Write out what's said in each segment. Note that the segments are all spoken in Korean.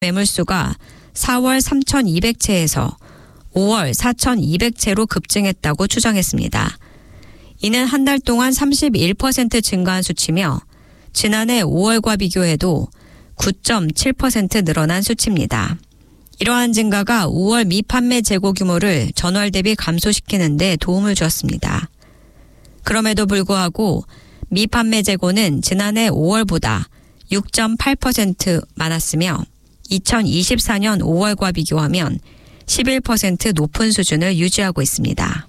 매물수가 4월 3,200채에서 5월 4,200채로 급증했다고 추정했습니다. 이는 한 달 동안 31% 증가한 수치며 지난해 5월과 비교해도 9.7% 늘어난 수치입니다. 이러한 증가가 5월 미판매 재고 규모를 전월 대비 감소시키는 데 도움을 주었습니다. 그럼에도 불구하고 미판매 재고는 지난해 5월보다 6.8% 많았으며 2024년 5월과 비교하면 11% 높은 수준을 유지하고 있습니다.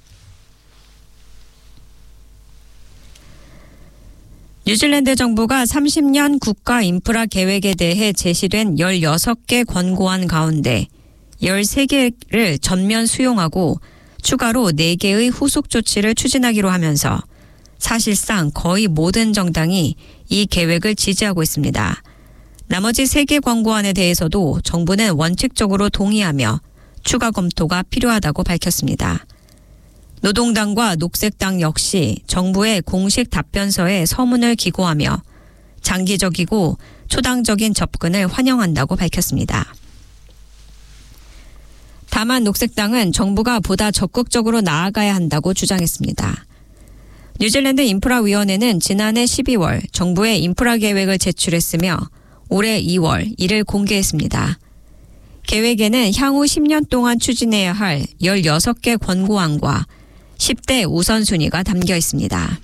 뉴질랜드 정부가 30년 국가 인프라 계획에 대해 제시된 16개 권고안 가운데 13개를 전면 수용하고 추가로 4개의 후속 조치를 추진하기로 하면서 사실상 거의 모든 정당이 이 계획을 지지하고 있습니다. 나머지 3개 권고안에 대해서도 정부는 원칙적으로 동의하며 추가 검토가 필요하다고 밝혔습니다. 노동당과 녹색당 역시 정부의 공식 답변서에 서문을 기고하며 장기적이고 초당적인 접근을 환영한다고 밝혔습니다. 다만 녹색당은 정부가 보다 적극적으로 나아가야 한다고 주장했습니다. 뉴질랜드 인프라위원회는 지난해 12월 정부의 인프라 계획을 제출했으며 올해 2월 이를 공개했습니다. 계획에는 향후 10년 동안 추진해야 할 16개 권고안과 10대 우선순위가 담겨 있습니다.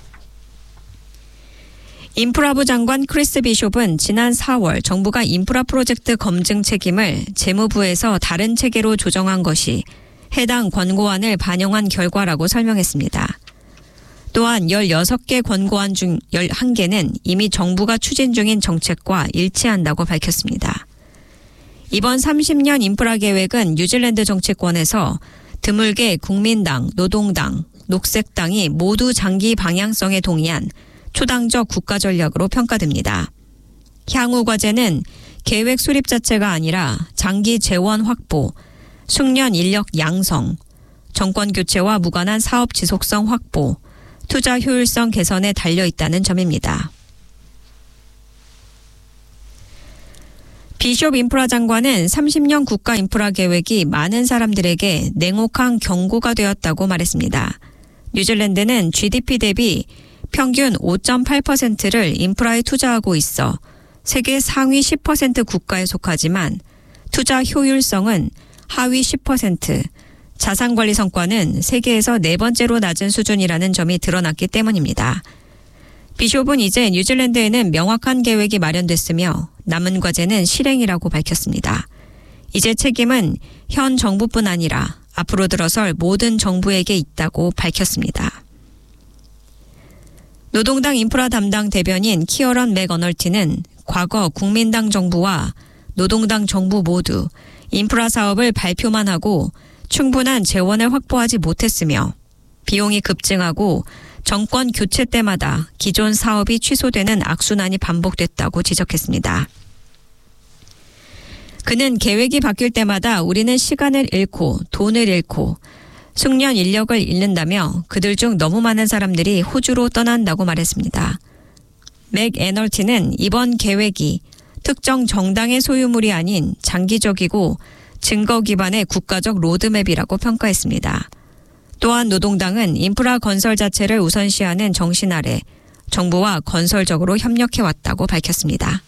인프라부 장관 크리스 비숍은 지난 4월 정부가 인프라 프로젝트 검증 책임을 재무부에서 다른 체계로 조정한 것이 해당 권고안을 반영한 결과라고 설명했습니다. 또한 16개 권고안 중 11개는 이미 정부가 추진 중인 정책과 일치한다고 밝혔습니다. 이번 30년 인프라 계획은 뉴질랜드 정치권에서 드물게 국민당, 노동당, 녹색당이 모두 장기 방향성에 동의한 초당적 국가 전략으로 평가됩니다. 향후 과제는 계획 수립 자체가 아니라 장기 재원 확보, 숙련 인력 양성, 정권 교체와 무관한 사업 지속성 확보, 투자 효율성 개선에 달려 있다는 점입니다. 비숍 인프라 장관은 30년 국가 인프라 계획이 많은 사람들에게 냉혹한 경고가 되었다고 말했습니다. 뉴질랜드는 GDP 대비 평균 5.8%를 인프라에 투자하고 있어 세계 상위 10% 국가에 속하지만 투자 효율성은 하위 10%, 자산관리 성과는 세계에서 4번째로 낮은 수준이라는 점이 드러났기 때문입니다. 비숍은 이제 뉴질랜드에는 명확한 계획이 마련됐으며 남은 과제는 실행이라고 밝혔습니다. 이제 책임은 현 정부뿐 아니라 앞으로 들어설 모든 정부에게 있다고 밝혔습니다. 노동당 인프라 담당 대변인 키어런 맥어널티는 과거 국민당 정부와 노동당 정부 모두 인프라 사업을 발표만 하고 충분한 재원을 확보하지 못했으며 비용이 급증하고 정권 교체 때마다 기존 사업이 취소되는 악순환이 반복됐다고 지적했습니다. 그는 계획이 바뀔 때마다 우리는 시간을 잃고 돈을 잃고 숙련 인력을 잃는다며 그들 중 너무 많은 사람들이 호주로 떠난다고 말했습니다. 맥에널티는 이번 계획이 특정 정당의 소유물이 아닌 장기적이고 증거 기반의 국가적 로드맵이라고 평가했습니다. 또한 노동당은 인프라 건설 자체를 우선시하는 정신 아래 정부와 건설적으로 협력해왔다고 밝혔습니다.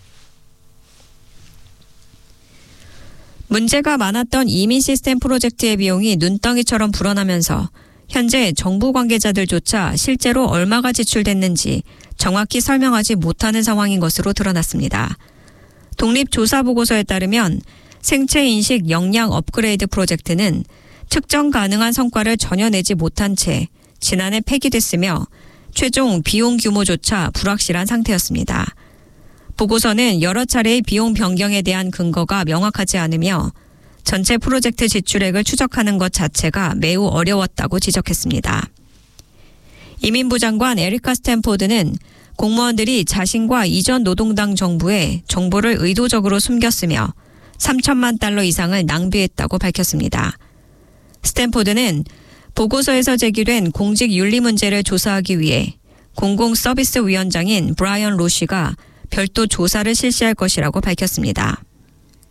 문제가 많았던 이민 시스템 프로젝트의 비용이 눈덩이처럼 불어나면서 현재 정부 관계자들조차 실제로 얼마가 지출됐는지 정확히 설명하지 못하는 상황인 것으로 드러났습니다. 독립조사보고서에 따르면 생체인식 역량 업그레이드 프로젝트는 측정 가능한 성과를 전혀 내지 못한 채 지난해 폐기됐으며 최종 비용 규모조차 불확실한 상태였습니다. 보고서는 여러 차례의 비용 변경에 대한 근거가 명확하지 않으며 전체 프로젝트 지출액을 추적하는 것 자체가 매우 어려웠다고 지적했습니다. 이민부 장관 에리카 스탠포드는 공무원들이 자신과 이전 노동당 정부에 정보를 의도적으로 숨겼으며 3천만 달러 이상을 낭비했다고 밝혔습니다. 스탠포드는 보고서에서 제기된 공직 윤리 문제를 조사하기 위해 공공서비스위원장인 브라이언 로시가 별도 조사를 실시할 것이라고 밝혔습니다.